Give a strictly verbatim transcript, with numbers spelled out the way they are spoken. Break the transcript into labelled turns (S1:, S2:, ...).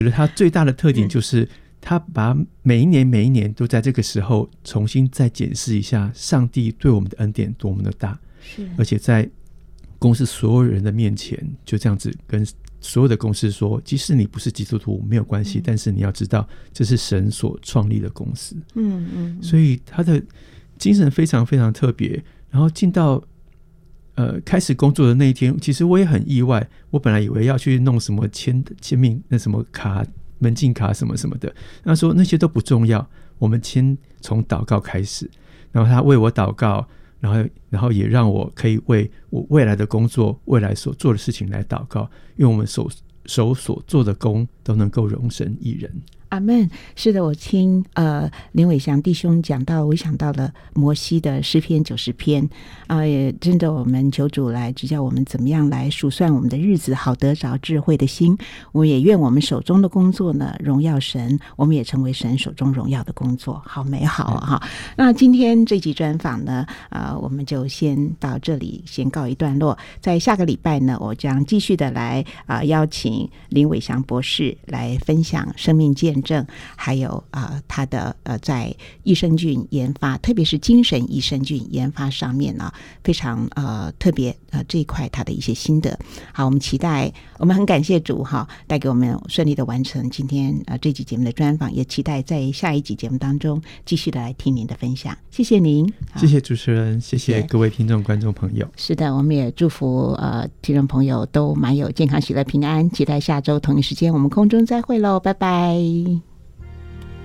S1: 觉得它最大的特点就是他把每一年每一年都在这个时候重新再检视一下上帝对我们的恩典多么的大，是而且在公司所有人的面前就这样子跟所有的公司说，即使你不是基督徒没有关系、嗯、但是你要知道这是神所创立的公司。嗯嗯，所以他的精神非常非常特别。然后进到呃开始工作的那一天，其实我也很意外，我本来以为要去弄什么签签名那什么卡门禁卡什么什么的，他说那些都不重要，我们先从祷告开始。然后他为我祷告，然后然后也让我可以为我未来的工作未来所做的事情来祷告，因为我们手手所做的工都能够容神一人。
S2: 阿们。是的，我听呃林伟翔弟兄讲到，我想到了摩西的诗篇九十篇啊、呃，也真的我们求主来指教我们怎么样来数算我们的日子，好得着智慧的心。我们也愿我们手中的工作呢荣耀神，我们也成为神手中荣耀的工作，好美好啊！哈、嗯，那今天这集专访呢，呃，我们就先到这里，先告一段落。在下个礼拜呢，我将继续的来啊、呃、邀请林伟翔博士来分享生命见证，还有呃他的呃在益生菌研发，特别是精神益生菌研发上面呢、啊，非常呃特别呃这一块他的一些心得。好，我们期待，我们很感谢主哈，带给我们顺利的完成今天呃这集节目的专访，也期待在下一集节目当中继续的来听您的分享。谢谢您，
S1: 谢谢主持人，谢谢各位听众观众朋友。
S2: 是的，我们也祝福呃听众朋友都蛮有健康喜乐平安，期待下周同一时间我们空中再会喽，拜拜。